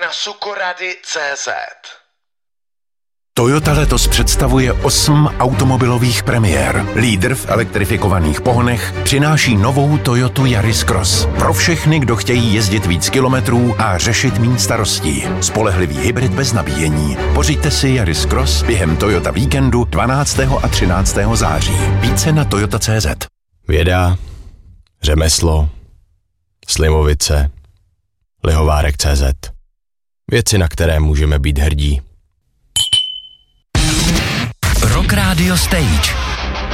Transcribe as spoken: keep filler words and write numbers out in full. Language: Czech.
sukorady tečka cé zet. Toyota letos představuje osm automobilových premiér. Lídr v elektrifikovaných pohonech přináší novou Toyotu Yaris Cross. Pro všechny, kdo chtějí jezdit víc kilometrů a řešit míň starostí. Spolehlivý hybrid bez nabíjení. Pořiďte si Yaris Cross během Toyota víkendu dvanáctého a třináctého září. Více na toyota tečka cé zet. Věda, řemeslo, Slimovice, lihovárek tečka cé zet. Věci, na které můžeme být hrdí. Rock Radio Stage.